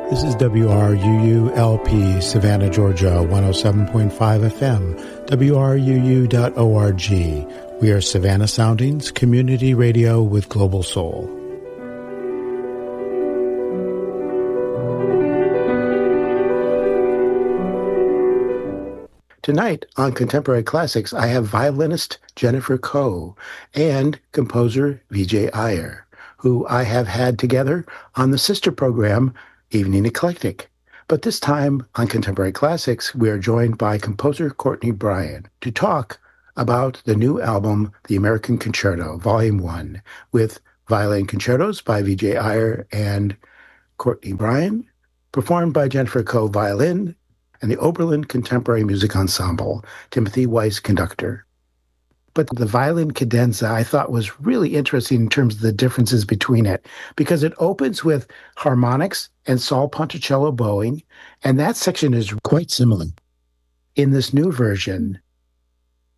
This is WRUU-LP, Savannah, Georgia, 107.5 FM, WRUU.org. We are Savannah Soundings, community radio with global soul. Tonight on Contemporary Classics, I have violinist Jennifer Koh and composer Vijay Iyer, who I have had together on the sister program, Evening Eclectic. But this time on Contemporary Classics, we are joined by composer Courtney Bryan to talk about the new album, The American Concerto, Volume 1, with violin concertos by Vijay Iyer and Courtney Bryan, performed by Jennifer Koh violin, and the Oberlin Contemporary Music Ensemble, Timothy Weiss conductor. But the violin cadenza I thought was really interesting in terms of the differences between it, because it opens with harmonics and Saul Ponticello bowing, and that section is quite similar. In this new version,